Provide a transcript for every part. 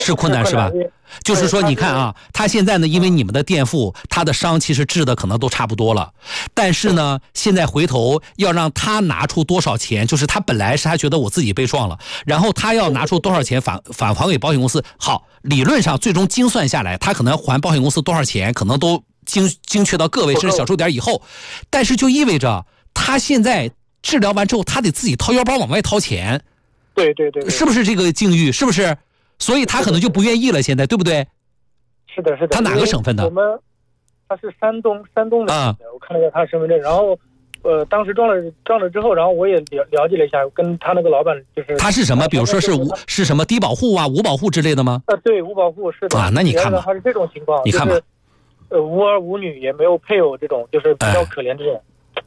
是困难是吧？就是说你看啊，他现在呢，因为你们的垫付，他的伤其实治的可能都差不多了，但是呢，现在回头要让他拿出多少钱，就是他本来是他觉得我自己被撞了，然后他要拿出多少钱返还给保险公司。好，理论上最终精算下来，他可能还保险公司多少钱，可能都精确到个位甚至小数点以后，但是就意味着他现在治疗完之后，他得自己掏腰包往外掏钱。 对， 是不是这个境遇？是不是？所以他可能就不愿意了，现在对不对？ 是的。 他哪个省份的？ 他是山东的。我看了一下他身份证，然后当时撞了之后，然后我也了解了一下，跟他那个老板就是他是什么？比如说是什么低保户啊、无保户之类的吗？ 对，无保户是的。 那你看吧， 他是这种情况， 你看吧， 无儿无女，也没有配偶，这种就是比较可怜这种。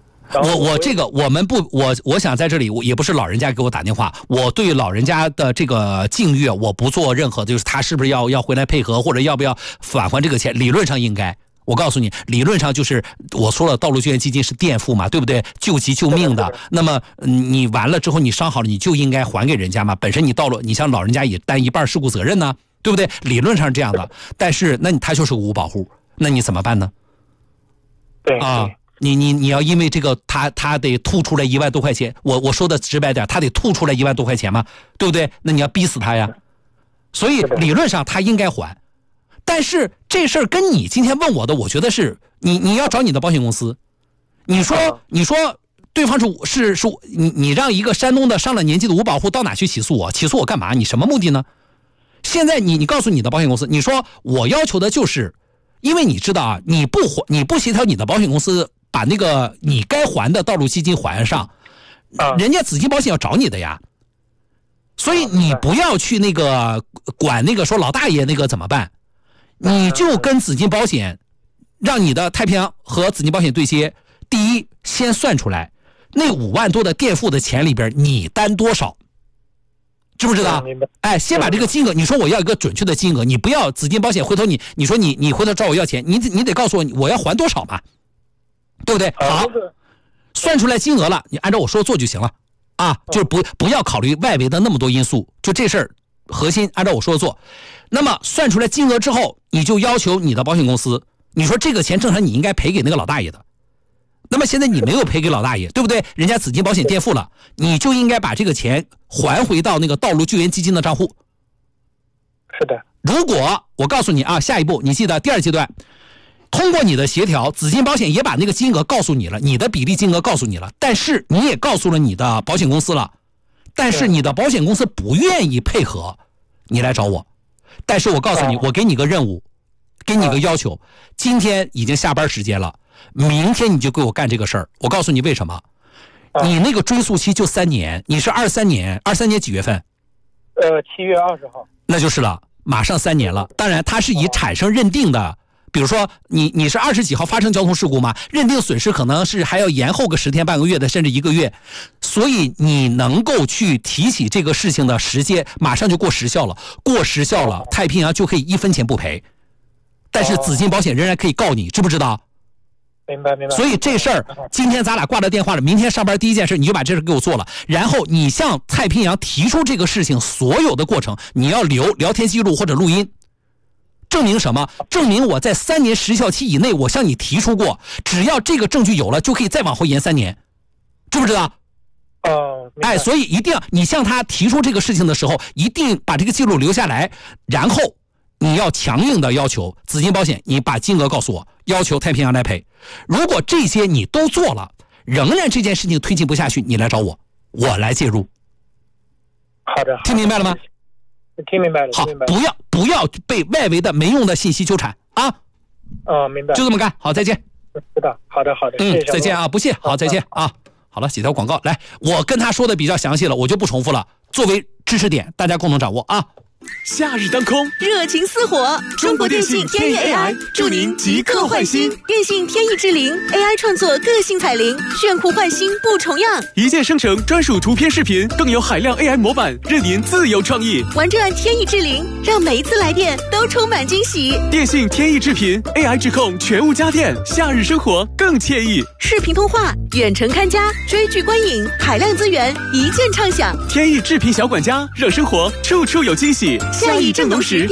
我想在这里，也不是老人家给我打电话，我对老人家的这个境遇，我不做任何，就是他是不是要回来配合，或者要不要返还这个钱，理论上应该。我告诉你，理论上就是我说了，道路救援基金是垫付嘛，对不对？救急救命的。那么你完了之后，你伤好了，你就应该还给人家嘛。本身你像老人家也担一半事故责任呢，对不对？理论上是这样的。但是他就是个无保户，那你怎么办呢？ 对啊。你要因为这个他得吐出来1万多块钱，我说的直白点，他得吐出来1万多块钱嘛，对不对？那你要逼死他呀。所以理论上他应该还，但是这事儿跟你今天问我的，我觉得是你要找你的保险公司，你说对方是你让一个山东的上了年纪的无保户到哪去起诉我？起诉我干嘛？你什么目的呢？现在你告诉你的保险公司，你说我要求的就是，因为你知道啊，你不协调你的保险公司把那个你该还的道路基金还上，人家紫金保险要找你的呀，所以你不要去那个管那个说老大爷那个怎么办，你就跟紫金保险，让你的太平洋和紫金保险对接。第一，先算出来那5万多的垫付的钱里边你担多少，知不知道？哎，先把这个金额，你说我要一个准确的金额，你不要紫金保险回头你说你回头找我要钱，你得告诉我要还多少嘛。对不对？好，算出来金额了，你按照我说做就行了啊，就是不要考虑外围的那么多因素，就这事儿核心按照我说的做。那么算出来金额之后，你就要求你的保险公司，你说这个钱正常你应该赔给那个老大爷的，那么现在你没有赔给老大爷，对不对？人家紫金保险垫付了，你就应该把这个钱还回到那个道路救援基金的账户。 是的。 如果我告诉你啊，下一步你记得第2阶段。通过你的协调，紫金保险也把那个金额告诉你了，你的比例金额告诉你了，但是你也告诉了你的保险公司了，但是你的保险公司不愿意配合，你来找我。但是我告诉你，我给你个任务，给你个要求，今天已经下班时间了，明天你就给我干这个事儿。我告诉你为什么，你那个追诉期就3年，你是23年几月份 ？7月20号。那就是了，马上3年了。当然，它是以产生认定的。比如说你是20几号发生交通事故吗？认定损失可能是还要延后个10天半个月的，甚至1个月，所以你能够去提起这个事情的时间马上就过时效了，太平洋就可以1分钱不赔，但是紫金保险仍然可以告你，知不知道？ 明白。 所以这事儿今天咱俩挂了电话了，明天上班第一件事你就把这事给我做了，然后你向太平洋提出这个事情所有的过程，你要留聊天记录或者录音。证明什么？证明我在3年时效期以内我向你提出过，只要这个证据有了就可以再往后延3年，知不知道？哎，所以一定要你向他提出这个事情的时候，一定把这个记录留下来，然后你要强硬的要求紫金保险，你把金额告诉我，要求太平洋来赔。如果这些你都做了，仍然这件事情推进不下去，你来找我，我来介入。 好的， 听明白了吗？ 听明白了。 好，不要被外围的没用的信息纠缠啊！ 明白。 就这么干。好，再见。 知道。好的。谢谢。 再见啊！不谢。好，再见啊！好了，几条广告来，我跟他说的比较详细了，我就不重复了。作为知识点，大家共同掌握啊。 夏日当空， 热情似火。 中国电信天翼 AI 祝您即刻换新。 电信天翼智灵 AI 创作个性彩铃，炫酷换新不重样。 一键生成专属图片视频，更有海量 AI 模板，任您自由创意。 玩转天翼智灵，让每一次来电都充满惊喜。 电信天翼智频 AI 智控全屋家电，夏日生活更惬意。 视频通话、远程看家、追剧观影，海量资源一键畅享。 天翼智频小管家，让生活处处有惊喜。 夏意正浓时。